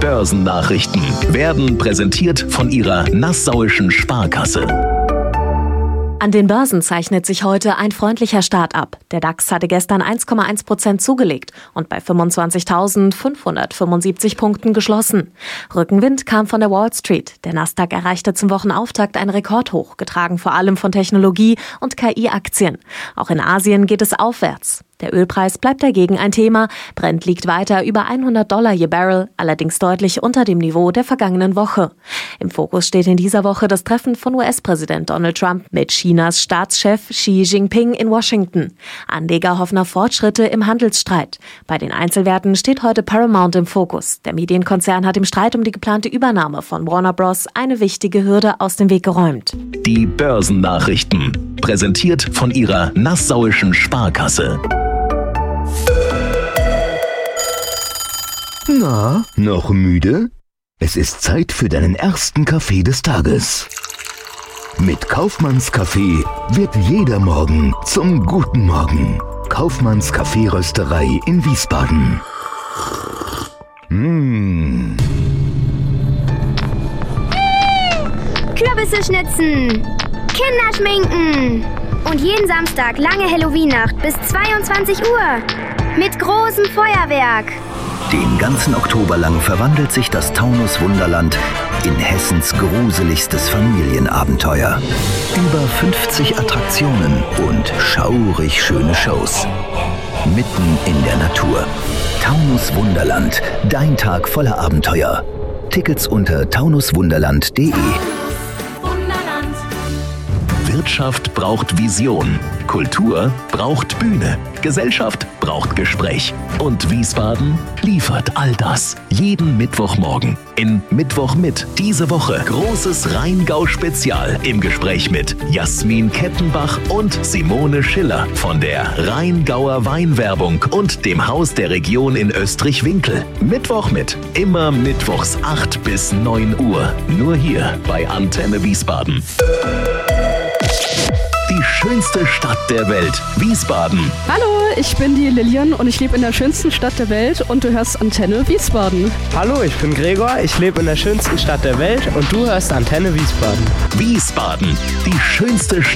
Börsennachrichten werden präsentiert von Ihrer Nassauischen Sparkasse. An den Börsen zeichnet sich heute ein freundlicher Start ab. Der DAX hatte gestern 1,1% zugelegt und bei 25.575 Punkten geschlossen. Rückenwind kam von der Wall Street. Der Nasdaq erreichte zum Wochenauftakt ein Rekordhoch, getragen vor allem von Technologie- und KI-Aktien. Auch in Asien geht es aufwärts. Der Ölpreis bleibt dagegen ein Thema. Brent liegt weiter über $100 je Barrel, allerdings deutlich unter dem Niveau der vergangenen Woche. Im Fokus steht in dieser Woche das Treffen von US-Präsident Donald Trump mit Chinas Staatschef Xi Jinping in Washington. Anleger hoffen auf Fortschritte im Handelsstreit. Bei den Einzelwerten steht heute Paramount im Fokus. Der Medienkonzern hat im Streit um die geplante Übernahme von Warner Bros. Eine wichtige Hürde aus dem Weg geräumt. Die Börsennachrichten, präsentiert von Ihrer Nassauischen Sparkasse. Na, noch müde? Es ist Zeit für deinen ersten Kaffee des Tages. Mit Kaufmanns Kaffee wird jeder Morgen zum guten Morgen. Kaufmanns Kaffeerösterei in Wiesbaden. Kürbisse schnitzen, Kinder schminken und jeden Samstag lange Halloween-Nacht bis 22 Uhr mit großem Feuerwerk. Den ganzen Oktober lang verwandelt sich das Taunus Wunderland in Hessens gruseligstes Familienabenteuer. Über 50 Attraktionen und schaurig schöne Shows. Mitten in der Natur. Taunus Wunderland, dein Tag voller Abenteuer. Tickets unter taunuswunderland.de. Wirtschaft braucht Vision, Kultur braucht Bühne, Gesellschaft braucht Gespräch. Und Wiesbaden liefert all das. Jeden Mittwochmorgen in Mittwoch mit. Diese Woche großes Rheingau-Spezial im Gespräch mit Jasmin Kettenbach und Simone Schiller von der Rheingauer Weinwerbung und dem Haus der Region in Österreich-Winkel. Mittwoch mit. Immer mittwochs 8 bis 9 Uhr. Nur hier bei Antenne Wiesbaden. Die schönste Stadt der Welt, Wiesbaden. Hallo, ich bin die Lilian und ich lebe in der schönsten Stadt der Welt und du hörst Antenne Wiesbaden. Hallo, ich bin Gregor, ich lebe in der schönsten Stadt der Welt und du hörst Antenne Wiesbaden. Wiesbaden, die schönste Stadt